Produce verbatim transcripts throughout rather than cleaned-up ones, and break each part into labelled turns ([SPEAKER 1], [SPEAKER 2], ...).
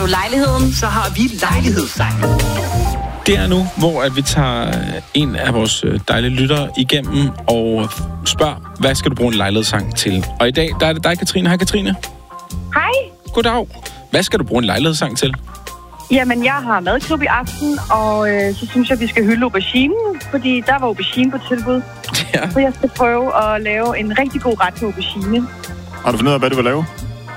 [SPEAKER 1] lejligheden?
[SPEAKER 2] Så har vi lejlighedssang.
[SPEAKER 3] Det er nu, hvor at vi tager en af vores dejlige lyttere igennem og spørger, hvad skal du bruge en lejlighedssang til? Og i dag, der er det dig, Katrine. Hej, Katrine.
[SPEAKER 4] Hej.
[SPEAKER 3] Goddag. Hvad skal du bruge en lejlighedssang til?
[SPEAKER 4] Jamen, jeg har madklub i aften, og øh, så synes jeg, vi skal hylde auberginen, fordi der var aubergine på tilbud.
[SPEAKER 3] Ja.
[SPEAKER 4] Så jeg skal prøve at lave en rigtig god ret med aubergine.
[SPEAKER 5] Har du fundet ud af, hvad du vil lave?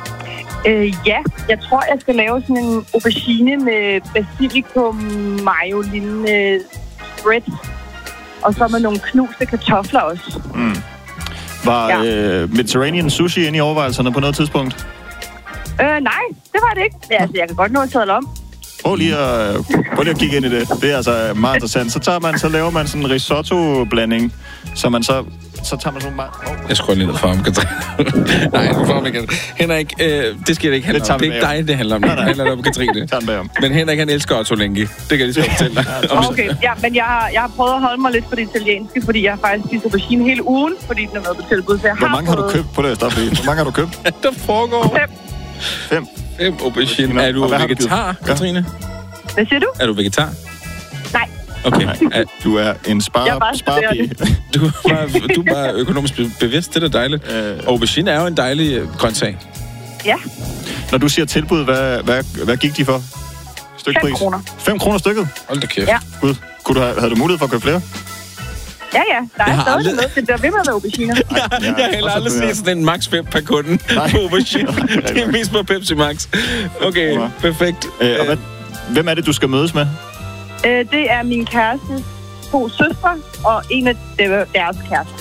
[SPEAKER 4] Øh, ja, jeg tror, jeg skal lave sådan en aubergine med basilikum, mayo, lignende spread, og så med nogle knuste kartofler også.
[SPEAKER 5] Mm. Var
[SPEAKER 4] Ja.
[SPEAKER 5] øh, Mediterranean sushi inde i overvejelserne på noget tidspunkt?
[SPEAKER 4] Øh, nej, det var det ikke. Ja, altså, jeg kan godt nå at tale om.
[SPEAKER 5] Prøv lige at, prøv lige at kigge ind i det. Det er altså meget interessant. Så tager man, så laver man sådan en risotto-blanding, så man så, så tager man sådan meget... Oh.
[SPEAKER 3] Jeg skruer lige ned for ham, Katrine. Nej, du får ham igen. Henrik, øh, det skal det ikke handle
[SPEAKER 5] Det
[SPEAKER 3] om. Det er ikke dig, det handler om. Det handler om Katrine.
[SPEAKER 5] Tag den bagom.
[SPEAKER 3] Men Henrik, han elsker Otto Lengi. Det kan jeg lige så fortælle dig.
[SPEAKER 4] Okay, ja, men jeg har, jeg har prøvet at holde mig lidt på det italienske, fordi jeg har faktisk spist aubergine hele ugen, fordi den er med på tilbud. Så jeg
[SPEAKER 5] Hvor
[SPEAKER 4] har
[SPEAKER 5] mange har du
[SPEAKER 4] prøvet-
[SPEAKER 5] købt på det? Stop lige. Hvor mange har du købt?
[SPEAKER 3] Der foregår
[SPEAKER 4] Fem.
[SPEAKER 5] Fem.
[SPEAKER 3] fem aubergine. Er du
[SPEAKER 5] Og hvad har du
[SPEAKER 3] vegetar,
[SPEAKER 5] givet? Ja.
[SPEAKER 3] Katrine?
[SPEAKER 4] Hvad siger du?
[SPEAKER 3] Er du vegetar?
[SPEAKER 4] Nej.
[SPEAKER 3] Okay. Er,
[SPEAKER 5] Du er en spar,
[SPEAKER 4] Jeg er bare
[SPEAKER 5] sparepige.
[SPEAKER 3] du, er bare, du er bare økonomisk be- bevidst. Det er da dejligt.
[SPEAKER 5] Øh.
[SPEAKER 3] Aubergine er jo en dejlig øh, grøntsag.
[SPEAKER 4] Ja,
[SPEAKER 5] Når du siger tilbud, hvad, hvad, hvad gik de for? Stykpris?
[SPEAKER 4] fem kroner.
[SPEAKER 5] Fem kroner stykket?
[SPEAKER 3] Hold da kæft.
[SPEAKER 4] Ja.
[SPEAKER 5] Gud. Kunne du have, havde du mulighed for at købe flere?
[SPEAKER 4] Ja, ja. Der
[SPEAKER 3] Jeg
[SPEAKER 4] er
[SPEAKER 3] har
[SPEAKER 4] stadig
[SPEAKER 3] aldrig-
[SPEAKER 4] med til. Der er ved med at være auberginer.
[SPEAKER 3] Jeg, jeg, jeg har heller aldrig set sådan en max fem per kunde
[SPEAKER 5] Nej.
[SPEAKER 3] på aubergine. Det er mest på Pepsi Max. Okay,
[SPEAKER 5] Ja.
[SPEAKER 3] perfekt.
[SPEAKER 5] Øh, og hvad, hvem er det, du skal mødes med?
[SPEAKER 4] Øh, det er min kærestes to søstre og en af deres kærester.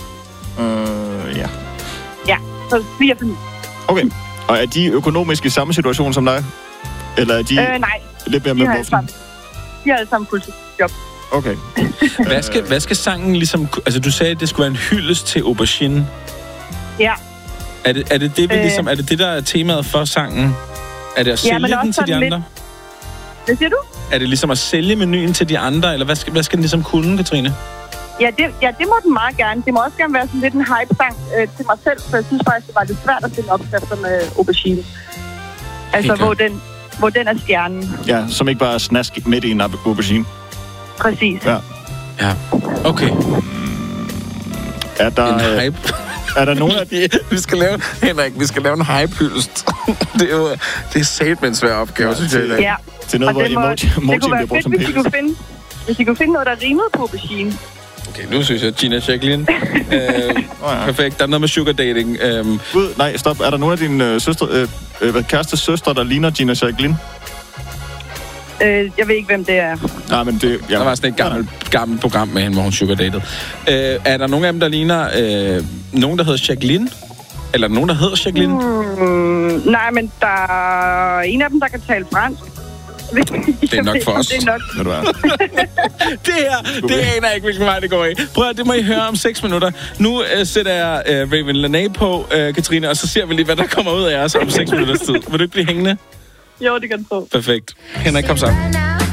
[SPEAKER 5] Øh, ja.
[SPEAKER 4] Ja, så fire familier.
[SPEAKER 5] Okay. Og er de økonomisk i samme situation som dig? Eller er de
[SPEAKER 4] Øh, nej,
[SPEAKER 5] lidt mere
[SPEAKER 4] de
[SPEAKER 5] med
[SPEAKER 4] har alle
[SPEAKER 5] muffen?
[SPEAKER 4] sammen, de har alle sammen fuldtidsjob.
[SPEAKER 5] Okay.
[SPEAKER 3] Hvad skal, hvad skal sangen ligesom... Altså, du sagde, at det skulle være en hyldest til aubergine.
[SPEAKER 4] Ja.
[SPEAKER 3] Er det er det, det, vi
[SPEAKER 4] Øh.
[SPEAKER 3] ligesom, er det det, der er temaet for sangen? Er det at
[SPEAKER 4] Ja,
[SPEAKER 3] sælge
[SPEAKER 4] men også
[SPEAKER 3] den til de
[SPEAKER 4] sådan
[SPEAKER 3] andre?
[SPEAKER 4] Hvad siger du?
[SPEAKER 3] Er det ligesom at sælge menuen til de andre? Eller hvad skal, hvad skal den ligesom kunne, Katrine?
[SPEAKER 4] Ja det, ja, det må den meget gerne. Det må også gerne være sådan lidt en hype-sang øh, til mig selv, for jeg synes faktisk, det var lidt svært at finde opskrifter med aubergine. Altså,
[SPEAKER 3] Helt
[SPEAKER 4] hvor
[SPEAKER 3] klart.
[SPEAKER 4] den, hvor den er stjernen.
[SPEAKER 5] Ja, som ikke bare er snask midt i en aubergine.
[SPEAKER 4] Præcis.
[SPEAKER 5] Ja.
[SPEAKER 3] Ja. Okay.
[SPEAKER 5] Er der,
[SPEAKER 3] En
[SPEAKER 5] øh,
[SPEAKER 3] hype.
[SPEAKER 5] er der nogen af...
[SPEAKER 3] vi skal lave... Henrik, vi skal lave en hype-hyldest. det er jo... Det er satme en svær opgave,
[SPEAKER 5] Ja,
[SPEAKER 3] synes jeg. i dag.
[SPEAKER 4] Ja.
[SPEAKER 5] Til noget,
[SPEAKER 4] Og
[SPEAKER 5] hvor
[SPEAKER 4] det må-
[SPEAKER 5] emoji,
[SPEAKER 4] Det
[SPEAKER 5] emoji
[SPEAKER 4] kunne
[SPEAKER 5] bliver
[SPEAKER 4] være
[SPEAKER 5] brugt
[SPEAKER 4] fedt,
[SPEAKER 5] som
[SPEAKER 4] hvis I
[SPEAKER 5] penis.
[SPEAKER 4] kunne finde, hvis I kunne finde noget, der rimede på aubergine.
[SPEAKER 3] Okay, nu synes jeg, Gina Jacqueline. øh,
[SPEAKER 5] Åh, ja.
[SPEAKER 3] perfekt. Der er noget med sugar dating. Øhm,
[SPEAKER 5] Gud, nej, stop. Er der nogen af dine øh, søstre, øh, øh, kærestes søstre, der ligner Gina Jacqueline?
[SPEAKER 4] Øh, jeg ved ikke, hvem det er.
[SPEAKER 5] Nej, men det... Ja.
[SPEAKER 3] Der var sådan et gammelt, gammelt program med hende, hvor hun sugar datede. Øh, er der nogen af dem, der ligner øh, nogen, der hedder Jacqueline? Eller nogen, der hedder Jacqueline?
[SPEAKER 4] Hmm, nej, men der er en af dem, der kan tale fransk.
[SPEAKER 3] Det er nok for os.
[SPEAKER 4] Det er nok.
[SPEAKER 5] Ved du hvad?
[SPEAKER 3] Det her, det aner jeg ikke, hvilken vej det går i. Prøv at, det må I høre om seks minutter. Nu øh, sætter jeg øh, Raven Lenae på, øh, Katrine, og så ser vi lige, hvad der kommer ud af os om seks minutters tid. Vil du ikke blive hængende?
[SPEAKER 4] Jo, det kan du få.
[SPEAKER 3] Perfekt. Henrik, kom så.